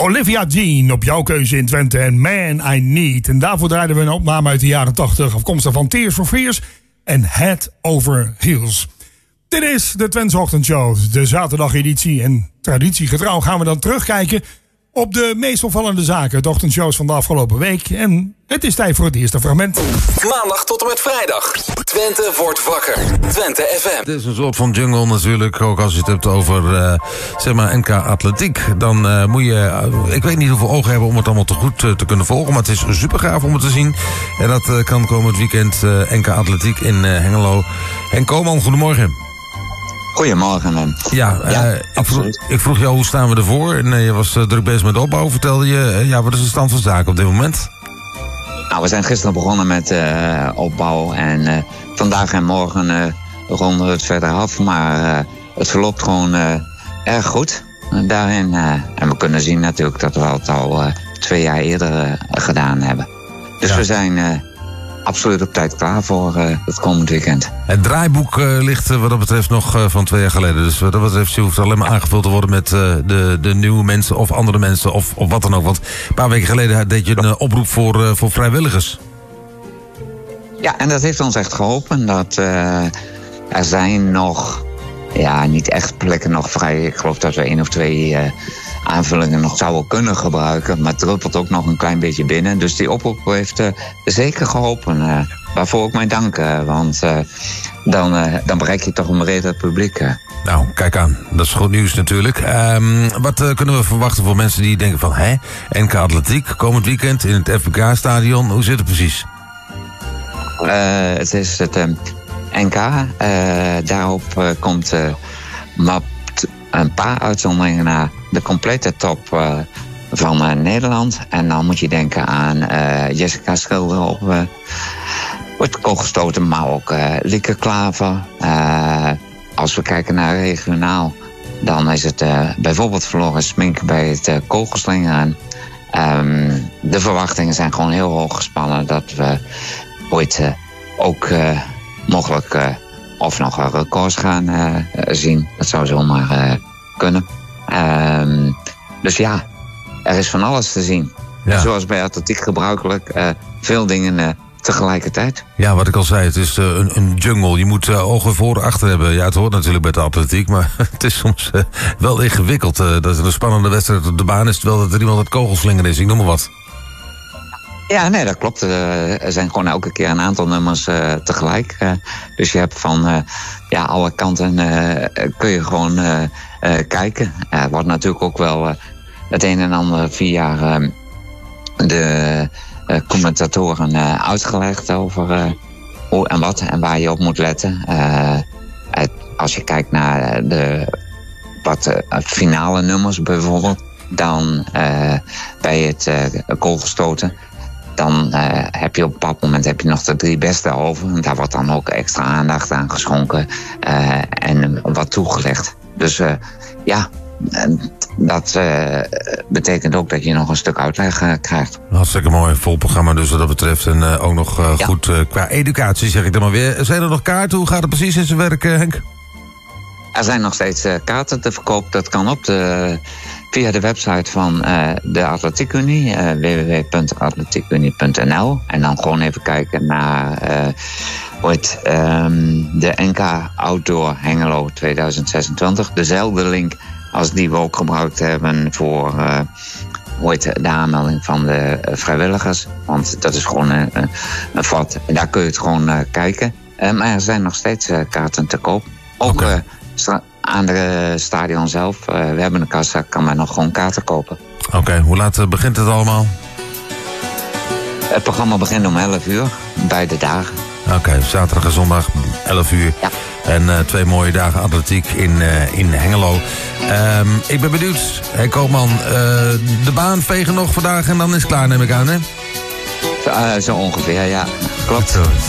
Olivia Jean op jouw keuze in Twente en Man I Need. En daarvoor draaiden we een opname uit de jaren 80, afkomstig van Tears for Fears en Head Over Heels. Dit is de Twentse Ochtendshow, de zaterdageditie. En traditiegetrouw gaan we dan terugkijken op de meest opvallende zaken, de ochtendshows van de afgelopen week. En het is tijd voor het eerste fragment. Maandag tot en met vrijdag. Twente wordt wakker. Twente FM. Het is een soort van jungle natuurlijk. Ook als je het hebt over zeg maar NK Atletiek. Dan moet je, ik weet niet hoeveel ogen hebben om het allemaal te goed te kunnen volgen. Maar het is super gaaf om het te zien. En dat kan komend weekend NK Atletiek in Hengelo. Henk Koolman, goedemorgen. Goedemorgen. Ja, ik vroeg jou hoe staan we ervoor. En je was druk bezig met de opbouw. Vertelde je, wat is de stand van zaken op dit moment? Nou, we zijn gisteren begonnen met opbouw. En vandaag en morgen ronden we het verder af. Maar het verloopt gewoon erg goed daarin. En we kunnen zien natuurlijk dat we het al 2 jaar eerder gedaan hebben. Dus we zijn absoluut op tijd klaar voor het komend weekend. Het draaiboek ligt wat dat betreft nog van 2 jaar geleden. Dus wat dat betreft je hoeft alleen maar aangevuld te worden met de nieuwe mensen of andere mensen of wat dan ook. Want een paar weken geleden deed je een oproep voor vrijwilligers. Ja, en dat heeft ons echt geholpen. Dat er zijn nog niet echt plekken nog vrij. Ik geloof dat we 1 of 2 aanvullingen nog zouden kunnen gebruiken. Maar het druppelt ook nog een klein beetje binnen. Dus die oproep heeft zeker geholpen. Waarvoor ook mijn dank. Want dan bereik je toch een breder publiek. Nou, kijk aan. Dat is goed nieuws natuurlijk. Wat kunnen we verwachten voor mensen die denken van... NK Atletiek, komend weekend in het FBK-stadion. Hoe zit het precies? Het is het NK. Daarop komt maar een paar uitzonderingen naar de complete top van Nederland. En dan moet je denken aan Jessica Schilder wordt kogelstoten, maar ook Lieke Klaver. Als we kijken naar regionaal, dan is het bijvoorbeeld verloren Smink bij het kogelslingeren. De verwachtingen zijn gewoon heel hoog gespannen dat we ooit ook mogelijk of nog records gaan zien. Dat zou zomaar kunnen. Dus ja, er is van alles te zien. Ja. Zoals bij atletiek gebruikelijk, veel dingen tegelijkertijd. Ja, wat ik al zei, het is een jungle. Je moet ogen voor achter hebben. Ja, het hoort natuurlijk bij de atletiek, maar het is soms wel ingewikkeld. Dat er een spannende wedstrijd op de baan is, terwijl er iemand het kogelslinger is. Ik noem maar wat. Ja, nee, dat klopt. Er zijn gewoon elke keer een aantal nummers tegelijk. Dus je hebt van alle kanten kun je gewoon kijken. Er wordt natuurlijk ook wel het een en ander via de commentatoren uitgelegd over hoe en wat en waar je op moet letten. Als je kijkt naar wat finale nummers bijvoorbeeld, dan bij het kogelstoten, dan heb je op een bepaald moment nog de 3 beste over. En daar wordt dan ook extra aandacht aan geschonken en wat toegelegd. Dus dat betekent ook dat je nog een stuk uitleg krijgt. Hartstikke mooi, vol programma dus wat dat betreft. En ook nog goed qua educatie, zeg ik dan maar weer. Zijn er nog kaarten? Hoe gaat het precies in zijn werk, Henk? Er zijn nog steeds kaarten te verkoop. Dat kan via de website van de Atletiekunie, www.atletiekunie.nl. En dan gewoon even kijken naar de NK Outdoor Hengelo 2026. Dezelfde link als die we ook gebruikt hebben voor de aanmelding van de vrijwilligers. Want dat is gewoon een vat. Daar kun je het gewoon kijken. Maar er zijn nog steeds kaarten te koop. Ook aan de stadion zelf. We hebben een kassa, kan men nog gewoon kaarten kopen. Oké, hoe laat begint het allemaal? Het programma begint om 11 uur, beide dagen. Oké, zaterdag en zondag 11 uur. Ja. En 2 mooie dagen atletiek in Hengelo. Ik ben benieuwd, Henk Koopman, de baan vegen nog vandaag en dan is het klaar, neem ik aan, hè? Zo ongeveer, ja. Klopt.